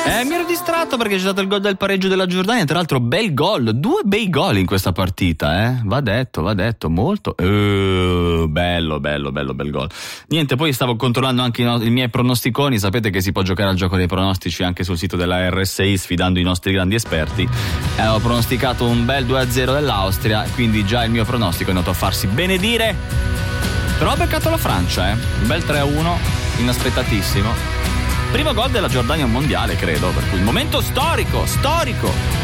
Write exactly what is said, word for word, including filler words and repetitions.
Eh, mi ero distratto perché c'è stato il gol del pareggio della Giordania. Tra l'altro, bel gol, due bei gol in questa partita, eh. Va detto, va detto, molto. Uh, bello, bello, bello, bel gol. Niente, poi stavo controllando anche i, no- i miei pronosticoni. Sapete che si può giocare al gioco dei pronostici anche sul sito della R S I, sfidando i nostri grandi esperti. Eh, ho pronosticato un bel due a zero dell'Austria, quindi già il mio pronostico è andato a farsi benedire. Però ho beccato la Francia, eh. Un bel tre a uno, inaspettatissimo. Primo gol della Giordania mondiale, credo, per cui il momento storico, storico.